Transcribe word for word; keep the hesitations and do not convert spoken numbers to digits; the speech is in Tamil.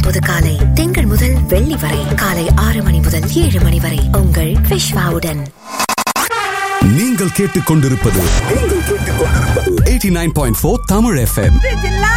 இப்போது காலை திங்கள் முதல் வெள்ளி வரை காலை ஆறு மணி முதல் ஏழு மணி வரை உங்கள் விஷ்வாவுடன். நீங்கள் கேட்டுக்கொண்டிருப்பது எண்பத்தி ஒன்பது புள்ளி நான்கு தமிழ் எஃப்எம்.